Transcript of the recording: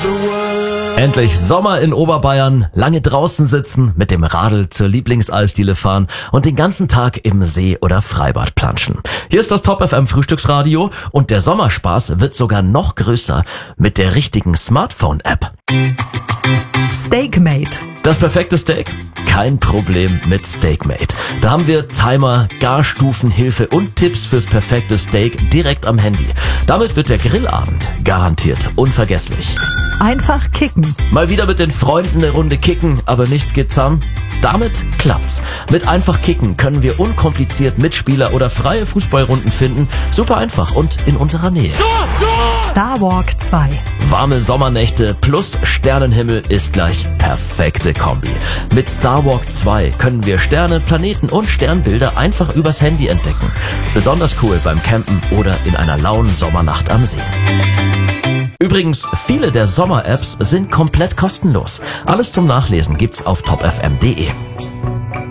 Endlich Sommer in Oberbayern, lange draußen sitzen, mit dem Radl zur Lieblingseisdiele fahren und den ganzen Tag im See oder Freibad planschen. Hier ist das Top FM Frühstücksradio und der Sommerspaß wird sogar noch größer mit der richtigen Smartphone-App. Steakmate. Das perfekte Steak? Kein Problem mit Steakmate. Da haben wir Timer, Garstufenhilfe und Tipps fürs perfekte Steak direkt am Handy. Damit wird der Grillabend garantiert unvergesslich. Einfach kicken. Mal wieder mit den Freunden eine Runde kicken, aber nichts geht zusammen? Damit klappt's. Mit Einfach kicken können wir unkompliziert Mitspieler oder freie Fußballrunden finden. Super einfach und in unserer Nähe. Starwalk 2. Warme Sommernächte plus Sternenhimmel ist gleich perfekte Kombi. Mit Starwalk 2 können wir Sterne, Planeten und Sternbilder einfach übers Handy entdecken. Besonders cool beim Campen oder in einer lauen Sommernacht am See. Übrigens, viele der Sommer-Apps sind komplett kostenlos. Alles zum Nachlesen gibt's auf topfm.de.